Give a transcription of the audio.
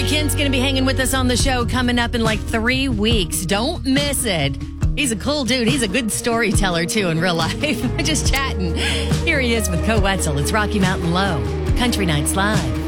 Corey Kent's going to be hanging with us on the show coming up in like 3 weeks. Don't miss it. He's a cool dude. He's a good storyteller, too, in real life. Just chatting. Here he is with Co Wetzel. It's Rocky Mountain Low. Country Nights Live.